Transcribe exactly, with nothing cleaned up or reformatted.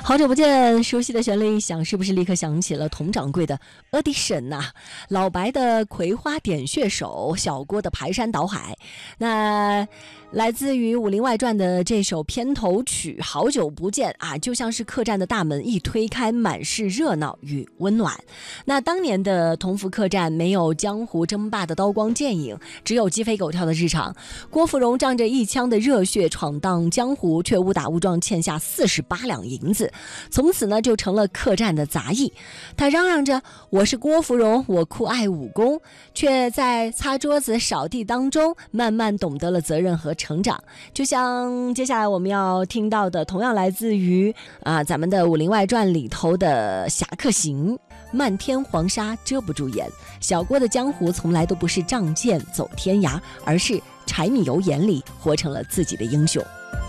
好久不见，熟悉的旋律一响，是不是立刻想起了佟掌柜的 Audition 呐、啊？老白的葵花点穴手，小郭的排山倒海。那来自于《武林外传》的这首片头曲《好久不见》啊，就像是客栈的大门一推开，满是热闹与温暖。那当年的同福客栈没有江湖争霸的刀光剑影，只有鸡飞狗跳的日常。郭芙蓉仗着一腔的热血闯荡江湖，却误打误撞欠下四十八两银子，从此呢就成了客栈的杂役。他嚷嚷着我是郭芙蓉，我酷爱武功，却在擦桌子扫地当中慢慢懂得了责任和成长。就像接下来我们要听到的，同样来自于啊咱们的《武林外传》里头的《侠客行》，漫天黄沙遮不住眼，小郭的江湖从来都不是仗剑走天涯，而是柴米油盐里活成了自己的英雄。